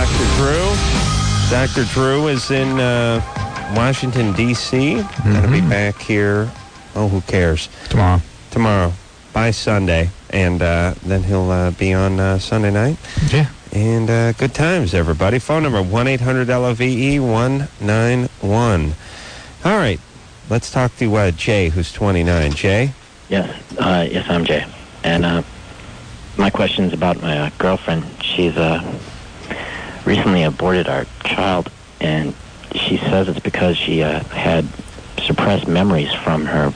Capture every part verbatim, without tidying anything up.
Doctor Drew. Doctor Drew is in uh, Washington, D C Mm-hmm. Going to be back here, oh, who cares? Tomorrow. Tomorrow, by Sunday. And uh, then he'll uh, be on uh, Sunday night. Yeah. And uh, good times, everybody. Phone number, one eight hundred L O V E one nine one. All right, let's talk to uh, Jay, who's twenty-nine. Jay? Yes, uh, yes, I'm Jay. And uh, my question's about my uh, girlfriend. She's uh, recently aborted our child, and she says it's because she uh, had suppressed memories from her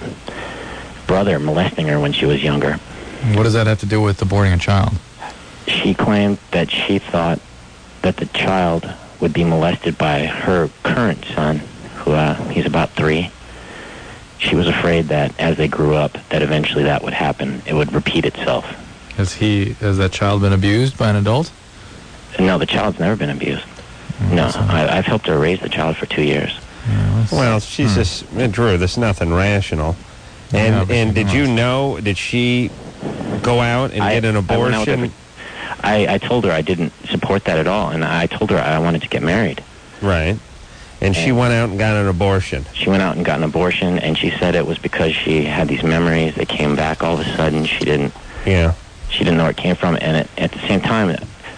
brother molesting her when she was younger. What does that have to do with aborting a child? She claimed that she thought that the child would be molested by her current son, who uh, he's about three. She was afraid that as they grew up, that eventually that would happen. It would repeat itself. Has he, has that child been abused by an adult? No, the child's never been abused. Oh, no, I, I've helped her raise the child for two years. Yeah, well, she's hmm. just, uh, Drew, there's nothing rational. And Yeah, and did must. you know, did she go out and I, get an I, went out with abortion? every, I, I told her I didn't support that at all, and I told her I wanted to get married. Right. And she And- went out and got an abortion. She went out and got an abortion, and she said it was because she had these memories that came back all of a sudden. She didn't Yeah. she didn't know where it came from, and it, at the same time,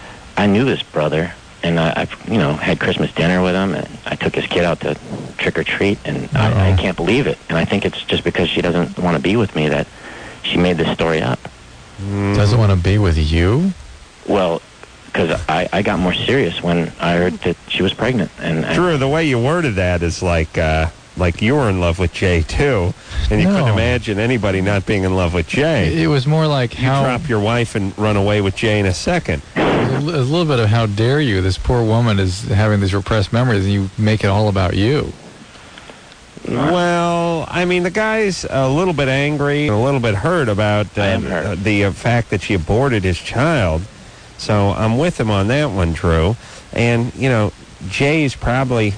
I knew this brother, and I, I've you know had Christmas dinner with him, and I took his kid out to trick or treat, and I, I can't believe it. And I think it's just because she doesn't want to be with me that she made this story up. Doesn't want to be with you? Well, because I, I got more serious when I heard that she was pregnant. And I, Drew, the way you worded that is like uh, like you were in love with Jay, too. And you No. couldn't imagine anybody not being in love with Jay. It was more like You how... drop your wife and run away with Jay in a second. It was a li- a little bit of how dare you. This poor woman is having these repressed memories, and you make it all about you. Well, I mean, the guy's a little bit angry, a little bit hurt about I uh, am hurt. the uh, fact that she aborted his child. So I'm with him on that one, Drew. And, you know, Jay's probably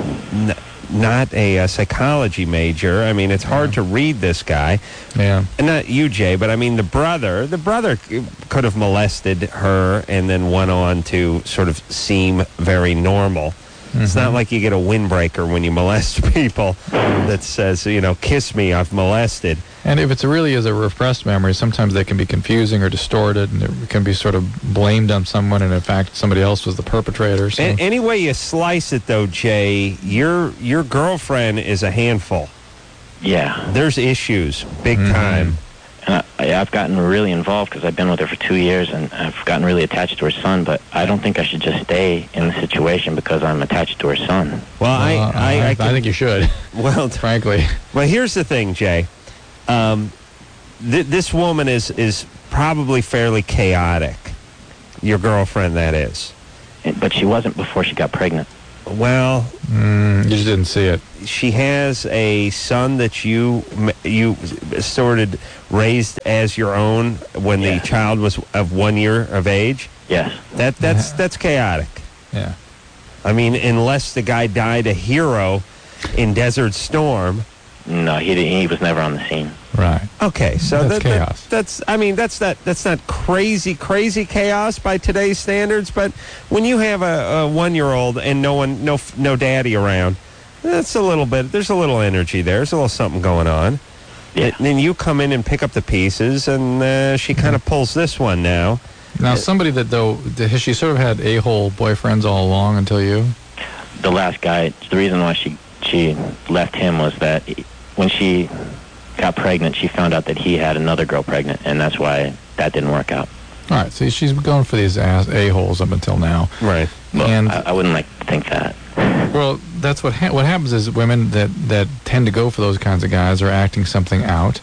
n- not a, uh psychology major. I mean, it's hard to read this guy. Yeah. And not you, Jay, but I mean the brother. The brother c- could have molested her and then went on to sort of seem very normal. It's not like you get a windbreaker when you molest people that says, you know, kiss me, I've molested. And if it really is a repressed memory, sometimes they can be confusing or distorted, and it can be sort of blamed on someone, and in fact, somebody else was the perpetrator. So. A- any way you slice it, though, Jay, your your girlfriend is a handful. yeah. There's issues, big Mhm. time. And I, I've gotten really involved because I've been with her for two years, and I've gotten really attached to her son, but I don't think I should just stay in the situation because I'm attached to her son. Well, I, Uh, I, I, I can- think you should, well, t- frankly. well, here's the thing, Jay. Um, th- this woman is is probably fairly chaotic. Your girlfriend, that is. And- But she wasn't before she got pregnant. Well, Mm, you just didn't see it. she has a son that you m- you sort of raised as your own when Yeah. the child was of one year of age. Yes. That that's that's chaotic. Yeah. I mean, unless the guy died a hero in Desert Storm. No, he didn't, he was never on the scene. Right. Okay, so That's that, that- chaos. that's I mean that's not that's not crazy crazy chaos by today's standards, but when you have a, a one year old and no one no f- no daddy around, that's a little bit. There's a little energy there. There's a little something going on. Yeah. And then you come in and pick up the pieces, and uh, she kind of pulls this one now. Now, somebody that, though, has she sort of had a-hole boyfriends all along until you? The last guy, the reason why she, she left him was that he- when she got pregnant, she found out that he had another girl pregnant, and that's why that didn't work out. All right, so she's going for these ass a-holes up until now. Right. Well, And- I, I wouldn't like to think that. Well, that's what ha- what happens is women that, that tend to go for those kinds of guys are acting something out,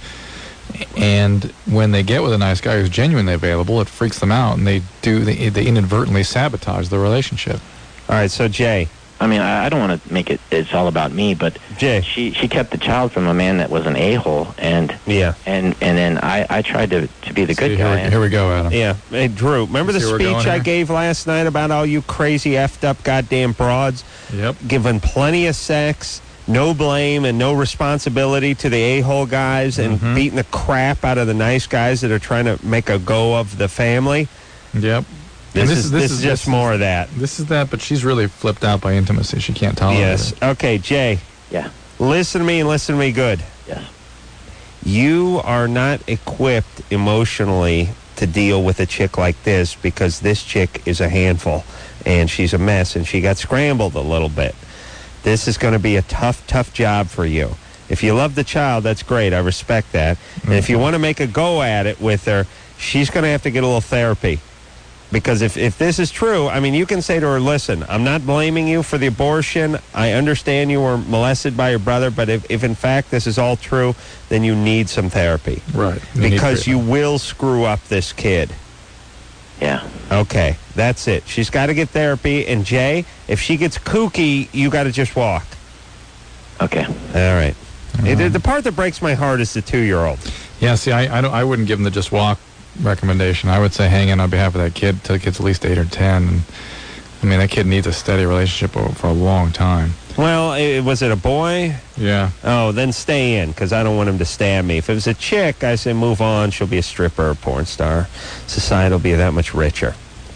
and when they get with a nice guy who's genuinely available, it freaks them out, and they do they, they inadvertently sabotage the relationship. All right. So Jay, I mean, I, I don't want to make it, it's all about me, but Jay. she, she kept the child from a man that was an a-hole, and Yeah. and, and then I, I tried to, to be the good See, guy. Here, we- and- here we go, Adam. Yeah. Hey, Drew, remember the See where we're speech going I here? gave last night about all you crazy effed up goddamn broads Yep. giving plenty of sex, no blame and no responsibility to the a-hole guys, and Mhm. beating the crap out of the nice guys that are trying to make a go of the family? Yep. This, this is, is- this, this is is- just this more of that. This is that, but she's really flipped out by intimacy. She can't tolerate Yes. it. Okay, Jay, Yeah. listen to me and listen to me good. Yes. You are not equipped emotionally to deal with a chick like this because this chick is a handful and she's a mess and she got scrambled a little bit. This is going to be a tough, tough job for you. If you love the child, that's great. I respect that. And if you want to make a go at it with her, she's going to have to get a little therapy. Because if, if this is true, I mean, you can say to her, listen, I'm not blaming you for the abortion. I understand you were molested by your brother, but if, if in fact this is all true, then you need some therapy. Right. You need Because you treatment. will screw up this kid. Yeah. Okay, that's it. She's got to get therapy. And Jay, if she gets kooky, you got to just walk. Okay. All right. It, the part that breaks my heart is the two-year-old. Yeah, see, I, I, don't, I wouldn't give him the just walk recommendation. I would say hang in on behalf of that kid till the kid's at least eight or ten. And, I mean, that kid needs a steady relationship o- for a long time. Well, it, was it a boy? Yeah. Oh, then stay in, because I don't want him to stab me. If it was a chick, I say move on. She'll be a stripper or porn star. Society will be that much richer.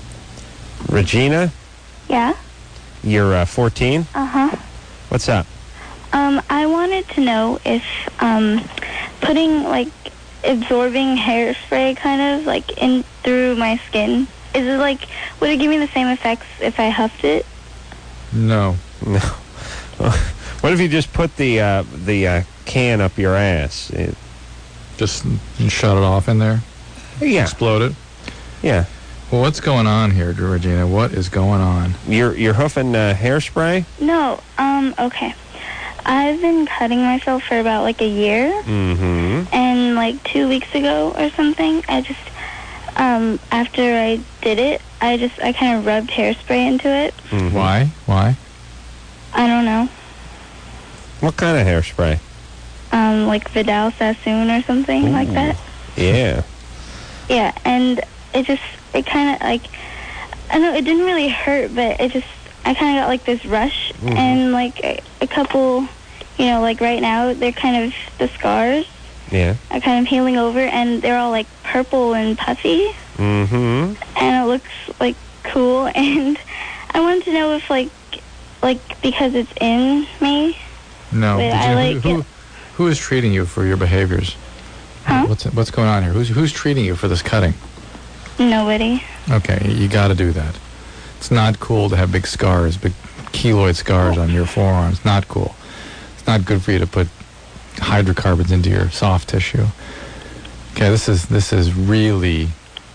Regina, Yeah. you're uh, fourteen? Uh-huh. What's up? Um, I wanted to know if um, putting, like, absorbing hairspray kind of, like, in through my skin, is it, like, would it give me the same effects if I huffed it? No. No. What if you just put the uh, the uh, can up your ass? It, Just shut it off in there. yeah, Explode it. yeah. Well, what's going on here, Regina? What is going on? You're you're hoofing uh, hairspray? No. Um, okay. I've been cutting myself for about, like, a year, Mm-hmm. and, like, two weeks ago or something, I just, um, after I did it, I just, I kind of rubbed hairspray into it. Mm-hmm. Why? Why? I don't know. What kind of hairspray? Um, like Vidal Sassoon or something like that. Yeah. Yeah, and it just, it kind of, like, I know it didn't really hurt, but it just, I kind of got, like, this rush, Mhm. and, like, a, a couple, you know, like, right now, they're kind of, the scars Yeah. are kind of healing over, and they're all, like, purple and puffy, Mm-hmm. and it looks, like, cool, and I wanted to know if, like, like, because it's in me. No. Wait, Did I you- like who, it. who is treating you for your behaviors? Huh? What's what's going on here? Who's who's treating you for this cutting? Nobody. Okay, you got to do that. It's not cool to have big scars, big keloid scars on your forearms. Not cool. It's not good for you to put hydrocarbons into your soft tissue. Okay, this is this is really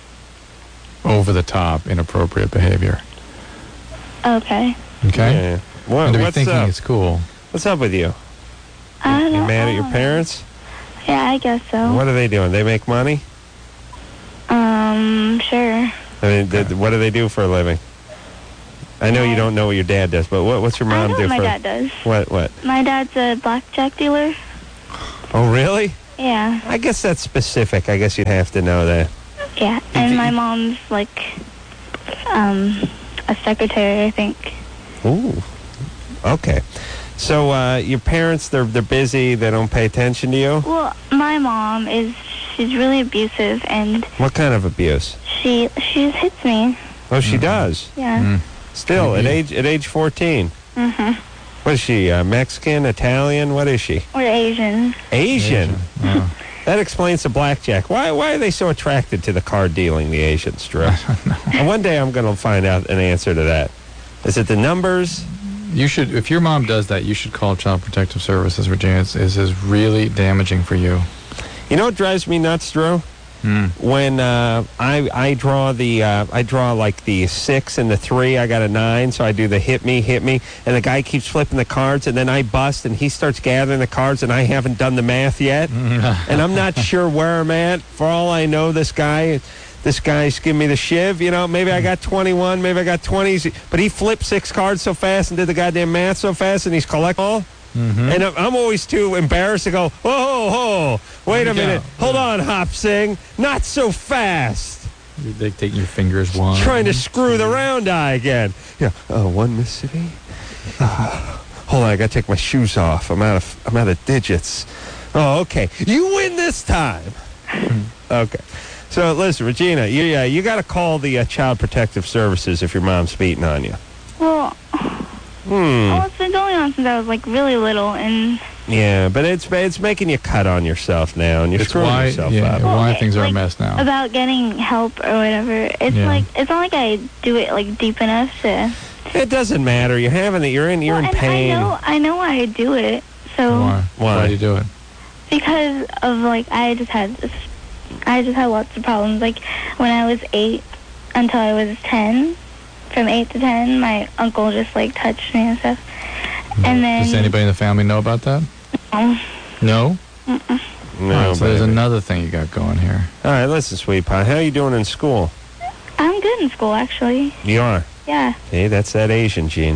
over the top, inappropriate behavior. Okay. Okay, Yeah. What, and to be what's thinking up? it's cool. What's up with you? I don't You know. mad at your I don't parents? know. Yeah, I guess so. What are they doing? They make money? Um, sure. I mean, th- what do they do for a living? I know you don't know what your dad does, but what, what's your I mom know do what my for? dad does. What? What? My dad's a blackjack dealer. Oh, really? Yeah, I guess that's specific. I guess you'd have to know that. yeah. And my mom's like, um, a secretary, I think. Ooh. Okay. So uh, your parents, they're they're busy. They don't pay attention to you. Well, my mom is, she's really abusive, and What kind of abuse? she, she hits me. Oh, she does. Yeah. Mm. Still at Mhm. age at age fourteen. Mm-hmm. What is she? Uh, Mexican, Italian? What is she? We're Asian. Asian. Oh. That explains the blackjack. Why why are they so attracted to the card dealing, the Asians, Drew? And one day I'm going to find out an answer to that. Is it the numbers? You should, if your mom does that, you should call Child Protective Services, Virginia. It's, this is really damaging for you. You know what drives me nuts, Drew? Mm. When uh, I I draw the uh, I draw like the six and the three, I got a nine, so I do the hit me, hit me, and the guy keeps flipping the cards, and then I bust, and he starts gathering the cards, and I haven't done the math yet, and I'm not sure where I'm at. For all I know, this guy, this guy's giving me the shiv. You know, maybe I got twenty-one, maybe I got twenties, but he flipped six cards so fast and did the goddamn math so fast, and he's collecting all. Mm-hmm. And I'm always too embarrassed to go, oh, oh, wait a Yeah. minute. Hold on, Hop Sing. Not so fast. You're dictating your fingers one. Trying to screw the round eye again. Yeah. Oh, one Mississippi. Uh, hold on, I gotta take my shoes off. I'm out of I'm out of digits. Oh, okay. You win this time. Okay. So listen, Regina, you uh, you got to call the uh, Child Protective Services if your mom's beating on you. Well, Hmm. well, it's been going on since I was like really little, and Yeah, but it's it's making you cut on yourself now, and you're It's screwing why, yourself yeah, up. why Okay, things are a like, mess now. about getting help or whatever. It's Yeah. like it's not like I do it like deep enough to. It doesn't matter. You're having it. You're in. You're well, in and pain. I know I know why I do it. So Why? Why? Why do you do it? because of like I just had this, I just had lots of problems. Like when I was eight until I was ten, from eight to ten, my uncle just like touched me and stuff. And then Does anybody in the family know about that? um, No? No, All right, so there's baby. another thing you got going here. All right, listen, sweet pie. How you doing in school? I'm good in school actually. You are. Yeah. See, that's that Asian gene.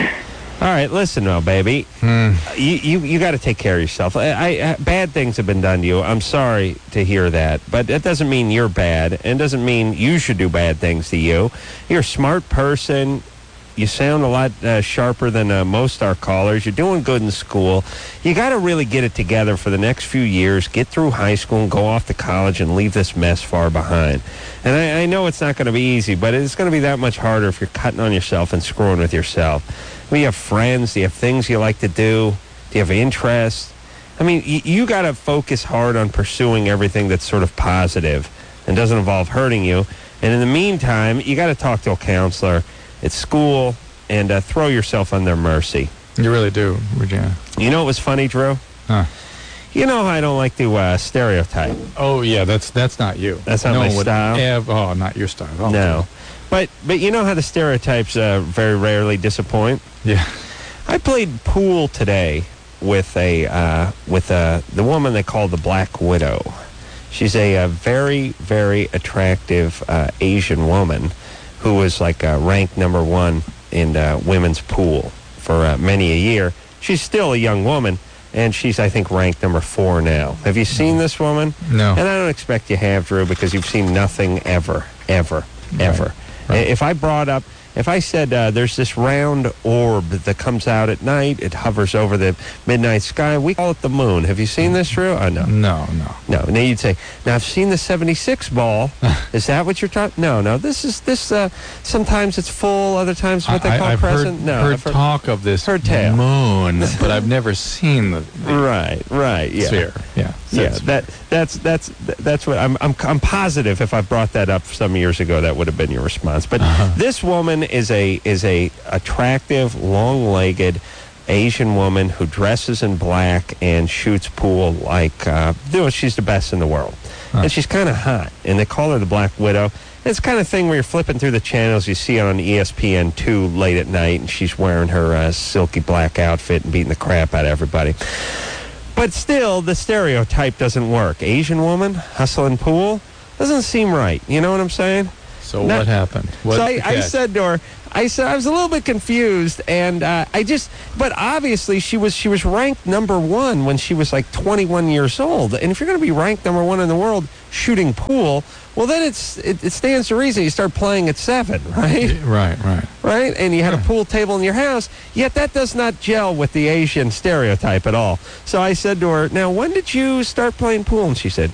All right, listen, now, baby. Hmm. You you, you got to take care of yourself. I, I bad things have been done to you. I'm sorry to hear that, but that doesn't mean you're bad, and doesn't mean you should do bad things to you. You're a smart person. You sound a lot uh, sharper than uh, most our callers. You're doing good in school. You got to really get it together for the next few years. Get through high school and go off to college and leave this mess far behind. And I, I know it's not going to be easy, but it's going to be that much harder if you're cutting on yourself and screwing with yourself. I mean, you have friends. Do you have things you like to do? Do you have interests? I mean, you, you got to focus hard on pursuing everything that's sort of positive and doesn't involve hurting you. And in the meantime, you got to talk to a counselor at school and uh, throw yourself on their mercy. You really do, Regina. You know what was funny, Drew? Huh. You know how I don't like to uh, stereotype. Oh, yeah, that's that's not you. That's not no my one would style? ev- oh, not your style. Oh, No. But but you know how the stereotypes uh, very rarely disappoint? Yeah. I played pool today with a uh, with uh, the woman they call the Black Widow. She's a, uh very, very attractive uh, Asian woman who was like uh, ranked number one in uh, women's pool for uh, many a year. She's still a young woman, and she's, I think, ranked number four now. Have you seen this woman? No. And I don't expect you have, Drew, because you've seen nothing ever, ever, ever. Right. If I brought up, if I said uh, there's this round orb that comes out at night, it hovers over the midnight sky, we call it the moon. Have you seen this, Drew? Oh, no. No, no. No. Now you'd say, now I've seen the seventy-six ball. Is that what you're talking? No, no. This is, this, uh, sometimes it's full, other times what they I, call I've crescent. heard, no. heard I've heard- talk of this heard tale. moon, but I've never seen the, the Right, right, yeah. sphere. Yeah. Yeah, Sphere. that that's that's that's what I'm I'm I'm positive if I brought that up some years ago that would have been your response. But Uh-huh. this woman is a is a attractive, long-legged Asian woman who dresses in black and shoots pool like uh, you know, she's the best in the world. Huh. And she's kind of hot, and they call her the Black Widow. It's the kind of thing where you're flipping through the channels, you see it on E S P N two late at night, and she's wearing her uh, silky black outfit and beating the crap out of everybody. But still, the stereotype doesn't work. Asian woman, hustling pool, doesn't seem right. You know what I'm saying? So Not- what happened? What's so I, the I catch? said to her, I said I was a little bit confused, and uh, I just, but obviously she was she was ranked number one when she was like twenty-one years old. And if you're going to be ranked number one in the world shooting pool, well then it's it, it stands to reason you start playing at seven, right? Right, right. Right? And you had a pool table in your house, yet that does not gel with the Asian stereotype at all. So I said to her, now, when did you start playing pool? And she said,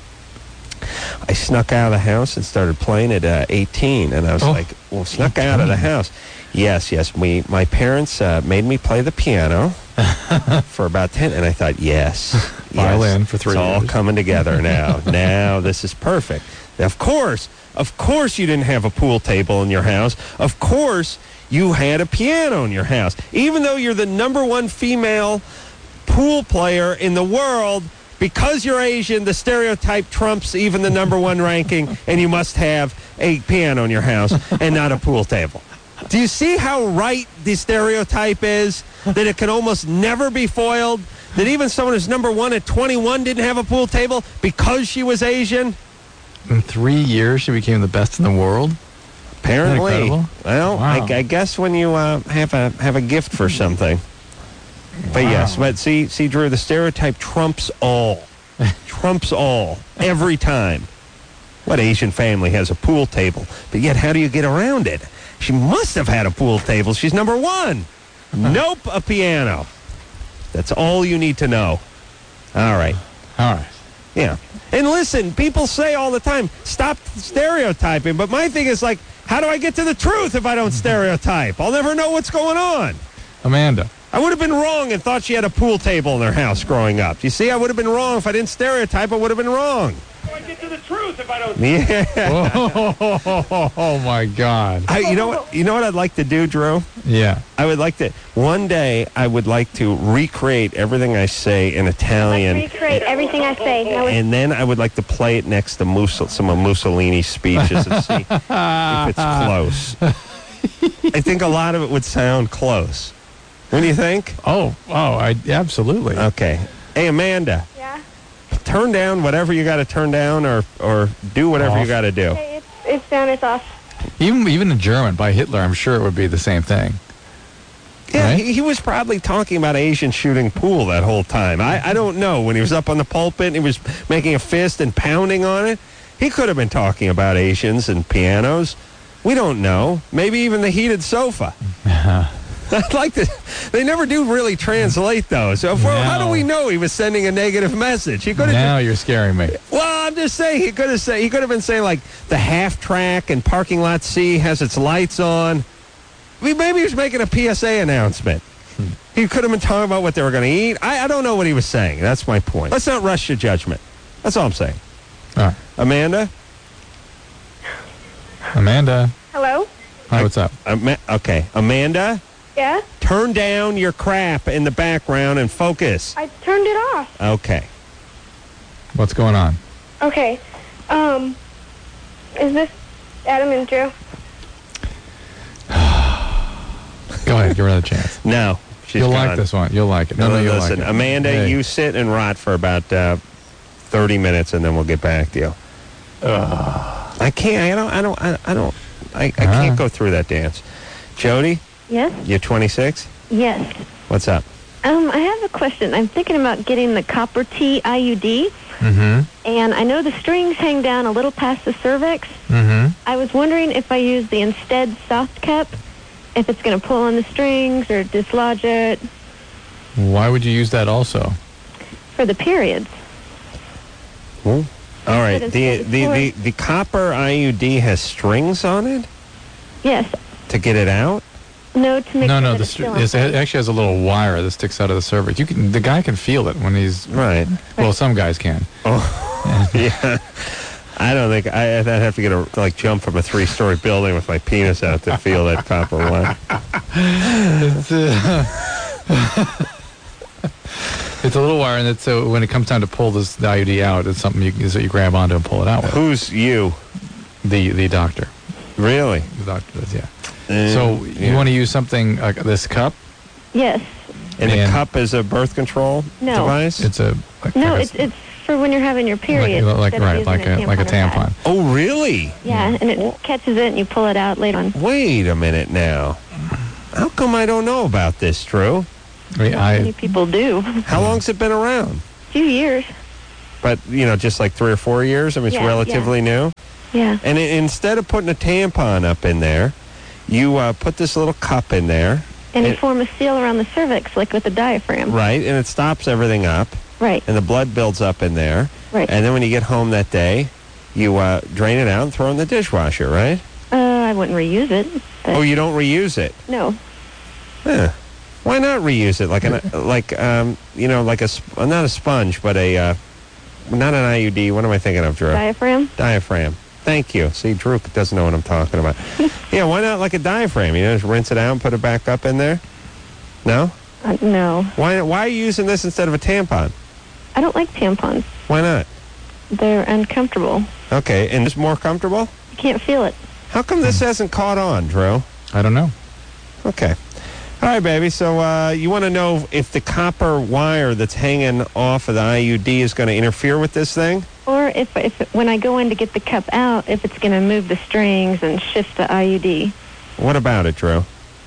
I snuck out of the house and started playing at uh, eighteen. And I was Oh, like, well, snuck out of the house. Yes, yes. We, my parents uh, made me play the piano for about ten. And I thought, yes. Violin yes, for three It's all years. coming together now. Now this is perfect. Of course, of course you didn't have a pool table in your house. Of course you had a piano in your house. Even though you're the number one female pool player in the world, because you're Asian, the stereotype trumps even the number one ranking, and you must have a piano in your house and not a pool table. Do you see how right the stereotype is? That it can almost never be foiled? That even someone who's number one at twenty-one didn't have a pool table because she was Asian? In three years, she became the best in the world? Apparently. incredible? Well, Wow. I, I guess when you uh, have a have a gift for something. But Wow. yes, but see, see, Drew, the stereotype trumps all. Trumps all. Every time. What Asian family has a pool table? But yet, how do you get around it? She must have had a pool table. She's number one. Nope, a piano. That's all you need to know. All right. All right. Yeah. And listen, people say all the time, stop stereotyping. But my thing is like, how do I get to the truth if I don't stereotype? I'll never know what's going on. Amanda. I would have been wrong and thought she had a pool table in their house growing up. You see, I would have been wrong if I didn't stereotype. I would have been wrong. How do I get to the truth if I don't? Yeah. Oh, oh my God. I, you know what? You know what I'd like to do, Drew? Yeah. I would like to. One day, I would like to recreate everything I say in Italian. Recreate everything I say. Now And then I would like to play it next to Musso- some of Mussolini's speeches and see if it's close. I think a lot of it would sound close. What do you think? Oh, oh, I absolutely. Okay. Hey, Amanda. Yeah. Turn down whatever you got to turn down, or or do whatever Off. you got to do. Okay, it's, it's down, it's off. Even even in German by Hitler, I'm sure it would be the same thing. Yeah, Right? he, he was probably talking about Asians shooting pool that whole time. I, I don't know. When he was up on the pulpit and he was making a fist and pounding on it, he could have been talking about Asians and pianos. We don't know. Maybe even the heated sofa. I'd like to. They never do really translate, though. So if, well, how do No. we know he was sending a negative message? He could have. Now you're scaring me. Well, I'm just saying he could have said he could have been saying like the half track and parking lot C has its lights on. I mean, maybe he was making a P S A announcement. He could have been talking about what they were going to eat. I, I don't know what he was saying. That's my point. Let's not rush to judgment. That's all I'm saying. All right. Amanda? Amanda. Hello? Hi, what's up? Ama- okay. Amanda, Yeah? turn down your crap in the background and focus. I turned it off. Okay. What's going on? Okay. Um, is this Adam and Drew? Go ahead, give her another chance. No. She's You'll gone. like this one. You'll like it. No, no, you'll listen, like it. Amanda, Hey. you sit and rot for about uh, thirty minutes, and then we'll get back to you. I can't. I don't. I don't. I, I don't. I, I can't Ah. go through that dance. Jody, Yes? you're twenty-six. Yes. What's up? Um, I have a question. I'm thinking about getting the copper T I U D, Mm-hmm. and I know the strings hang down a little past the cervix. Mm-hmm. I was wondering if I use the Instead soft cup, if it's going to pull on the strings or dislodge it Why would you use that also? for the periods. All right. Instead of The, the, the, forward. the copper I U D has strings on it Yes. to get it out? No, to make No, sure no. that The it's str- still in it's, place. it actually has a little wire that sticks out of the cervix. You can. The guy can feel it when he's. Right. Well, some guys can. Oh, yeah. I don't think I, I'd have to get a like jump from a three-story building with my penis out to feel that copper wire. It's, uh, it's a little wire, and it's, so when it comes time to pull this the I U D out, it's something you, that you grab onto and pull it out with. Who's you? The the doctor. Really? The doctor does, yeah. Uh, So yeah. you want to use something like this cup? Yes. And the and- cup is a birth control No. device? It's a like, No, like it's it's for when you're having your period. Like, like instead of right, using like a like a or pad. tampon. Oh, really? Yeah, and it catches it and you pull it out later on. Wait a minute now. How come I don't know about this, Drew? I mean, Many I people do. How long's it been around? A few years. But, you know, just like three or four years? I mean, it's Yeah, relatively new. Yeah. And i instead of putting a tampon up in there, you uh, put this little cup in there. And you It- form a seal around the cervix, like with the diaphragm. Right, and it stops everything up, Right. and the blood builds up in there. Right. And then when you get home that day, you uh, drain it out and throw it in the dishwasher, right? Uh, I wouldn't reuse it. But Oh, you don't reuse it? no. Huh. Why not reuse it? Like, an, like um, you know, like a, sp- uh, not a sponge, but a, uh, not an I U D. What am I thinking of, Drew? Diaphragm? Diaphragm. Thank you. See, Drew doesn't know what I'm talking about. Yeah, why not like a diaphragm? You know, just rinse it out and put it back up in there? No? Uh, no. Why, why are you using this instead of a tampon? I don't like tampons. Why not? They're uncomfortable. Okay, and it's more comfortable? You can't feel it. How come this hasn't caught on, Drew? I don't know. Okay. All right, baby. So uh, you want to know if the copper wire that's hanging off of the I U D is going to interfere with this thing? Or if, if when I go in to get the cup out, if it's going to move the strings and shift the I U D. What about it, Drew?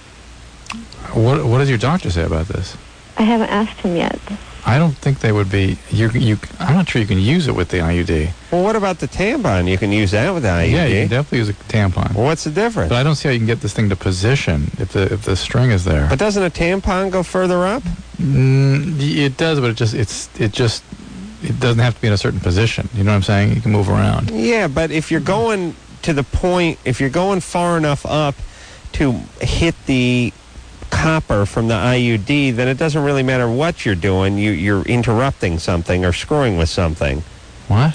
What what does your doctor say about this? I haven't asked him yet. I don't think they would be. You you. I'm not sure you can use it with the I U D. Well, what about the tampon? You can use that with the I U D. Yeah, you can definitely use a tampon. Well, what's the difference? But I don't see how you can get this thing to position if the if the string is there. But doesn't a tampon go further up? Mm, it does, but it just it's it just it doesn't have to be in a certain position. You know what I'm saying? You can move around. Yeah, but if you're going to the point, if you're going far enough up to hit the copper from the I U D, then it doesn't really matter what you're doing. You, you're interrupting something or screwing with something. What?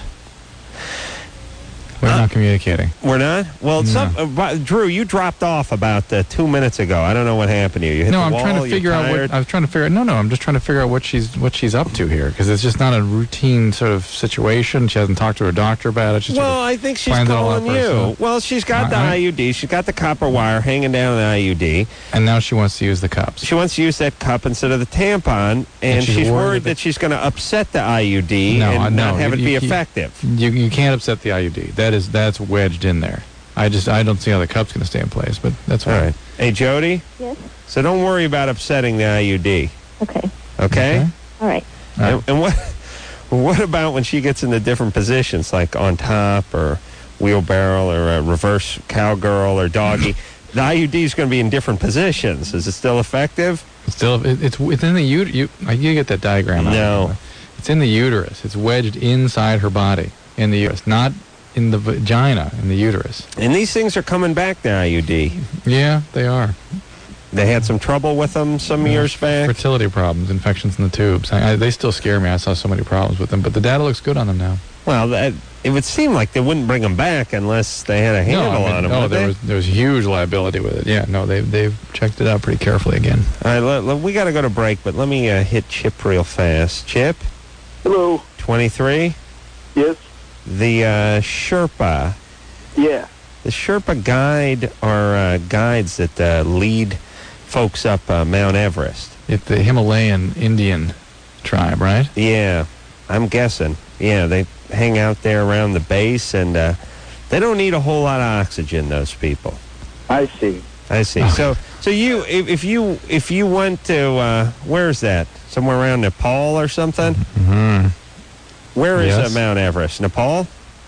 We're Uh, not communicating. We're not? Well, No. some, uh, but, Drew, you dropped off about uh, two minutes ago. I don't know what happened to you. You hit No, the I'm wall, trying to you're figure out tired? what I was trying to figure out. No, no, I'm just trying to figure out what she's what she's up to here, because it's just not a routine sort of situation. She hasn't talked to her doctor about it. She's sort Well, of I think she's planned it all out calling for you. herself. Well, she's got the I- I- I U D. She's got the copper wire hanging down the I U D. and now she wants to use the cups. She wants to use that cup instead of the tampon, and, And she's she's, worried worried that- that she's going to upset the I U D No, and I- no, not have you- it be you- effective. You you can't upset the I U D. That is that's wedged in there. I just I don't see how the cup's going to stay in place, but that's All fine. right. Hey, Jody? Yes. So don't worry about upsetting the I U D, Okay. okay? Okay. All right. All right. And, and what what about when she gets into different positions, like on top or wheelbarrow or a reverse cowgirl or doggy? The I U D is going to be in different positions. Is it still effective? Still, it, it's within the uterus. You, uh, you get that diagram out. No. It's in the uterus. It's wedged inside her body, in the uterus, not in the vagina, in the uterus. And these things are coming back, the I U D. Yeah, they are. They had some trouble with them some years back. Fertility problems, infections in the tubes. I, I, they still scare me. I saw so many problems with them, but the data looks good on them now. Well, that, it would seem like they wouldn't bring them back unless they had a handle no, I mean, on them. no, would there they? was there was huge liability with it. Yeah, no, they've they've checked it out pretty carefully again. All right, let, let- we got to go to break, but let me uh, hit Chip real fast. Chip, Hello. twenty-three. Yes. The uh, Sherpa. Yeah. The Sherpa guide are uh, guides that uh, lead folks up uh, Mount Everest. It's the Himalayan Indian tribe, right? Yeah, I'm guessing. Yeah, they hang out there around the base, and uh, they don't need a whole lot of oxygen, those people. I see. I see. So, so you, if, if you, if you went to, uh, where's that? Somewhere around Nepal or something? Mm-hmm. Where is Yes. uh, Mount Everest? Nepal?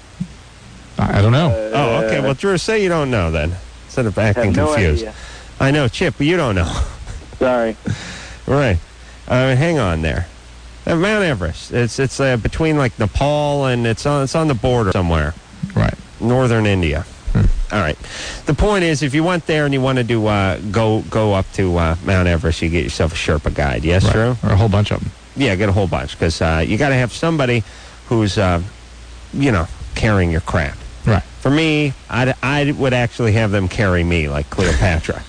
I, I don't know. Uh, Oh, okay. Well, Drew, say you don't know then, instead of I acting have no confused. idea. I know, Chip, but you don't know. Sorry. Right. Uh, hang on there. Uh, Mount Everest. It's it's uh, between like Nepal and it's on it's on the border somewhere, Right. northern India. All right. The point is, if you went there and you wanted to uh, go go up to uh, Mount Everest, you get yourself a Sherpa guide. Yes, right. Drew? Or a whole bunch of them. Yeah, get a whole bunch because uh, you got to have somebody who's, uh, you know, carrying your crap. Right. For me, I'd, I would actually have them carry me like Cleopatra.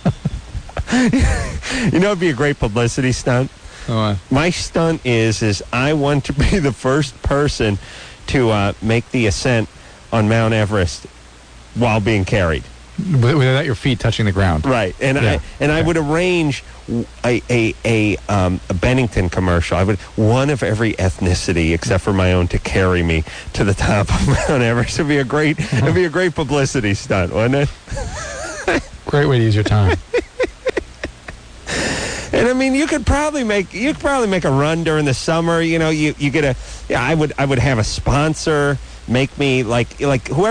You know, it'd be a great publicity stunt. Oh, uh, My stunt is is I want to be the first person to uh, make the ascent on Mount Everest while being carried. with- without your feet touching the ground. Right, and Yeah. I and I Okay. would arrange a a a, um, a Bennington commercial. I would one of every ethnicity except for my own to carry me to the top of Mount Everest. It'd be a great it'd be a great publicity stunt, wouldn't it? Great way to use your time. And I mean, you could probably make you could probably make a run during the summer. You know, you you get a yeah. I would I would have a sponsor make me like like whoever.